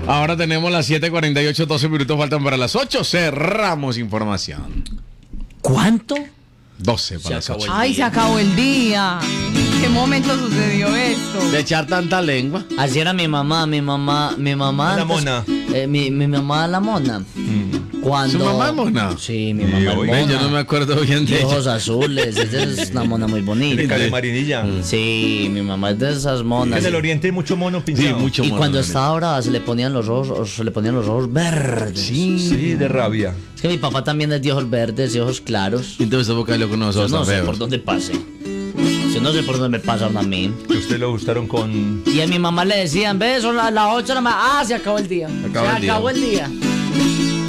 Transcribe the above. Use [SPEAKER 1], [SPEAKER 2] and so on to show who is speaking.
[SPEAKER 1] Ahora tenemos las 7:48, 12 minutos faltan para las 8. Cerramos información.
[SPEAKER 2] ¿Cuánto?
[SPEAKER 1] 12 para las 8.
[SPEAKER 3] Ay, se acabó el día. ¿En qué momento sucedió esto?
[SPEAKER 1] De echar tanta lengua.
[SPEAKER 2] Así era mi mamá.
[SPEAKER 4] La
[SPEAKER 2] antes,
[SPEAKER 4] mona.
[SPEAKER 2] mi mamá la mona. Cuando...
[SPEAKER 1] ¿Su mamá es mona?
[SPEAKER 2] Sí, mi mamá es
[SPEAKER 4] oye,
[SPEAKER 2] mona.
[SPEAKER 1] Yo no me acuerdo bien de
[SPEAKER 2] De ojos
[SPEAKER 1] ella.
[SPEAKER 2] azules, ella es una mona muy
[SPEAKER 4] De
[SPEAKER 2] bonita.
[SPEAKER 4] Cali Marinilla.
[SPEAKER 2] Sí, mi mamá es de esas monas.
[SPEAKER 4] En el oriente hay mucho mono
[SPEAKER 1] Sí,
[SPEAKER 4] pinchado.
[SPEAKER 1] mucho
[SPEAKER 2] Y
[SPEAKER 1] mono,
[SPEAKER 2] cuando
[SPEAKER 1] ¿no?
[SPEAKER 2] estaba brava se le ponían los ojos verdes.
[SPEAKER 4] Sí, de rabia.
[SPEAKER 2] Es que mi papá también es de ojos verdes y ojos claros.
[SPEAKER 1] Entonces esa boca lo con
[SPEAKER 2] Yo
[SPEAKER 1] nosotros
[SPEAKER 2] no
[SPEAKER 1] tan
[SPEAKER 2] sé
[SPEAKER 1] feos.
[SPEAKER 2] por dónde pase. Yo no sé por dónde me pasaron a mí.
[SPEAKER 4] Que usted lo gustaron con...
[SPEAKER 2] Y a mi mamá le decían, ve, son las 8 de la mañana. Ah, se acabó el día.
[SPEAKER 1] Acabó el día.
[SPEAKER 2] el día.